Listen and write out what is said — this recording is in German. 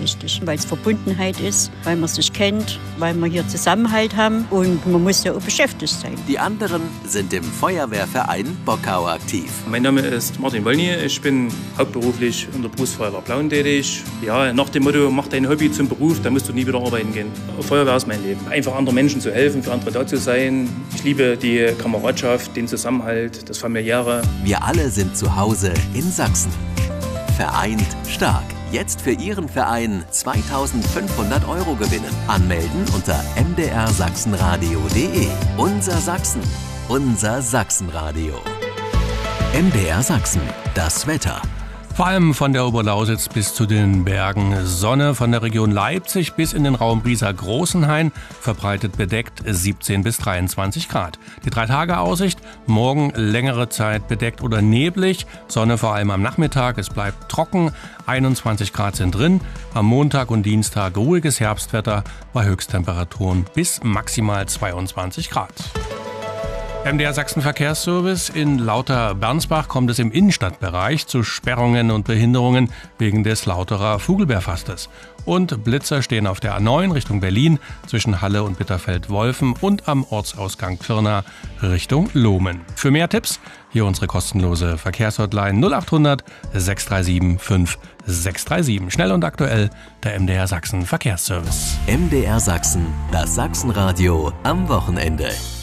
wichtig, weil es Verbundenheit ist, weil man sich kennt, weil wir hier Zusammenhalt haben und man muss ja auch beschäftigt sein. Die anderen sind im Feuerwehrverein Bockau aktiv. Mein Name ist Martin Wollny, ich bin hauptberuflich in der Berufsfeuerwehr Plauen tätig. Ja, nach dem Motto, mach dein Hobby zum Beruf, dann musst du nie wieder arbeiten gehen. Feuerwehr ist mein Leben. Einfach anderen Menschen zu helfen, für andere da zu sein. Ich liebe die Kameradschaft, den Zusammenhalt, das Familiäre. Wir alle sind zu Hause in Sachsen. Vereint stark. Jetzt für Ihren Verein 2.500 € gewinnen. Anmelden unter mdrsachsenradio.de. Unser Sachsen, unser Sachsenradio. MDR Sachsen, das Wetter. Vor allem von der Oberlausitz bis zu den Bergen Sonne, von der Region Leipzig bis in den Raum Riesa-Großenhain, verbreitet bedeckt 17 bis 23 Grad. Die 3-Tage-Aussicht, morgen längere Zeit bedeckt oder neblig, Sonne vor allem am Nachmittag, es bleibt trocken, 21 Grad sind drin. Am Montag und Dienstag ruhiges Herbstwetter bei Höchsttemperaturen bis maximal 22 Grad. MDR Sachsen Verkehrsservice. In Lauter-Bernsbach kommt es im Innenstadtbereich zu Sperrungen und Behinderungen wegen des Lauterer Vogelbeerfastes. Und Blitzer stehen auf der A9 Richtung Berlin zwischen Halle und Bitterfeld-Wolfen und am Ortsausgang Pirna Richtung Lohmen. Für mehr Tipps hier unsere kostenlose Verkehrshotline 0800 637 5637. Schnell und aktuell der MDR Sachsen Verkehrsservice. MDR Sachsen, das Sachsenradio am Wochenende.